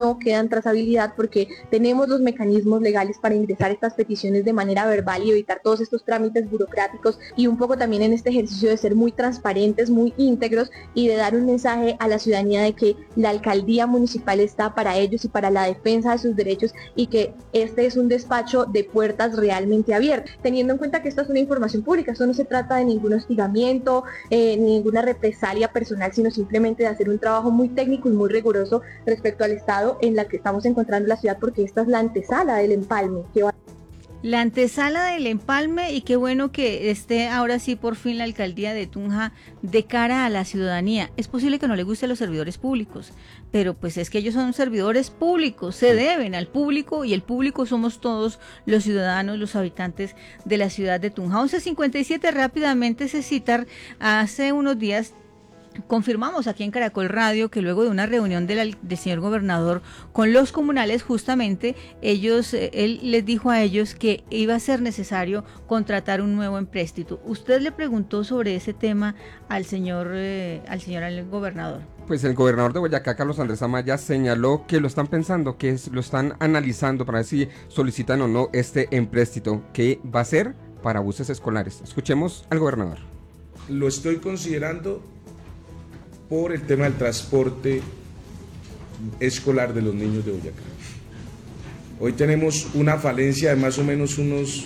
no quedan trazabilidad porque tenemos los mecanismos legales para ingresar estas peticiones de manera verbal y evitar todos estos trámites burocráticos, y un poco también en este ejercicio de ser muy transparentes, muy íntegros y de dar un mensaje a la ciudadanía de que la alcaldía municipal está para ellos y para la defensa de sus derechos, y que este es un despacho de puertas realmente abiertas, teniendo en cuenta que esta es una información pública. Esto no se trata de ningún hostigamiento, ni ninguna represalia personal, sino simplemente de hacer un trabajo muy técnico y muy riguroso respecto al estado en la que estamos encontrando la ciudad, porque esta es la antesala del empalme que va. La antesala del empalme, y qué bueno que esté ahora sí por fin la alcaldía de Tunja de cara a la ciudadanía. Es posible que no le guste a los servidores públicos, pero pues es que ellos son servidores públicos, se deben al público, y el público somos todos los ciudadanos, los habitantes de la ciudad de Tunja. 11:57, rápidamente se citar, hace unos días confirmamos aquí en Caracol Radio que luego de una reunión del señor gobernador con los comunales, justamente él les dijo a ellos que iba a ser necesario contratar un nuevo empréstito. ¿Usted le preguntó sobre ese tema al gobernador? Pues el gobernador de Boyacá, Carlos Andrés Amaya, señaló que lo están pensando, que lo están analizando para ver si solicitan o no este empréstito, que va a ser para buses escolares. Escuchemos al gobernador. Lo estoy considerando por el tema del transporte escolar de los niños de Boyacá. Hoy tenemos una falencia de más o menos unos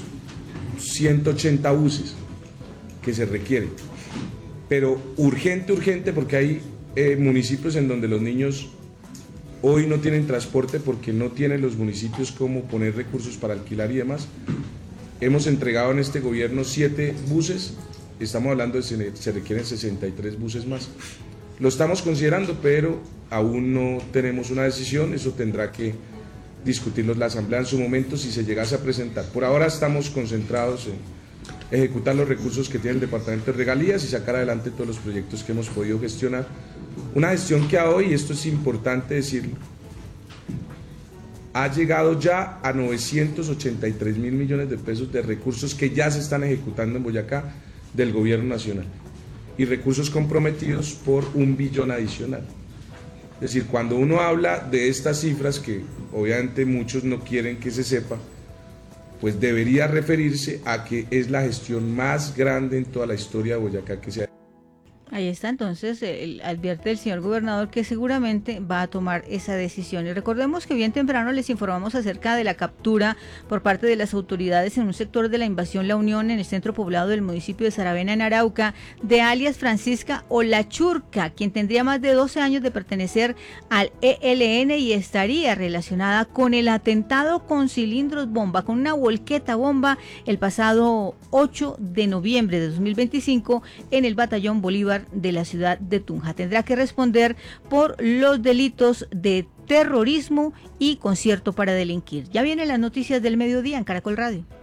180 buses que se requieren, pero urgente, porque hay municipios en donde los niños hoy no tienen transporte porque no tienen los municipios cómo poner recursos para alquilar y demás. Hemos entregado en este gobierno 7 buses, estamos hablando de que se requieren 63 buses más. Lo estamos considerando, pero aún no tenemos una decisión. Eso tendrá que discutirlo la Asamblea en su momento si se llegase a presentar. Por ahora estamos concentrados en ejecutar los recursos que tiene el Departamento de Regalías y sacar adelante todos los proyectos que hemos podido gestionar. Una gestión que hoy, y esto es importante decirlo, ha llegado ya a 983 mil millones de pesos de recursos que ya se están ejecutando en Boyacá del Gobierno Nacional, y recursos comprometidos por 1 billón adicional. Es decir, cuando uno habla de estas cifras, que obviamente muchos no quieren que se sepa, pues debería referirse a que es la gestión más grande en toda la historia de Boyacá que se ha. Ahí está, entonces, advierte el señor gobernador que seguramente va a tomar esa decisión. Y recordemos que bien temprano les informamos acerca de la captura por parte de las autoridades en un sector de la invasión La Unión, en el centro poblado del municipio de Saravena, en Arauca, de alias Francisca Olachurca, quien tendría más de 12 años de pertenecer al ELN y estaría relacionada con el atentado con cilindros bomba, con una volqueta bomba, el pasado 8 de noviembre de 2025 en el Batallón Bolívar de la ciudad de Tunja. Tendrá que responder por los delitos de terrorismo y concierto para delinquir. Ya vienen las noticias del mediodía en Caracol Radio.